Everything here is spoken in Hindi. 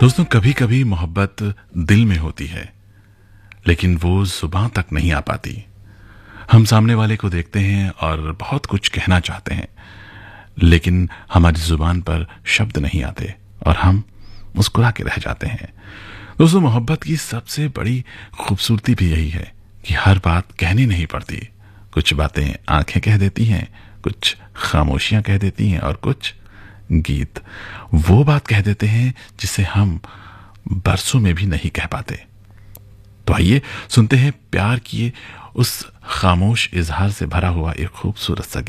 दोस्तों, कभी कभी मोहब्बत दिल में होती है, लेकिन वो जुबान तक नहीं आ पाती। हम सामने वाले को देखते हैं और बहुत कुछ कहना चाहते हैं, लेकिन हमारी जुबान पर शब्द नहीं आते और हम मुस्कुरा के रह जाते हैं। दोस्तों, मोहब्बत की सबसे बड़ी खूबसूरती भी यही है कि हर बात कहनी नहीं पड़ती। कुछ बातें आंखें कह देती हैं, कुछ खामोशियां कह देती हैं और कुछ गीत वो बात कह देते हैं जिसे हम बरसों में भी नहीं कह पाते। तो आइए सुनते हैं प्यार किए उस खामोश इजहार से भरा हुआ एक खूबसूरत सा गीत।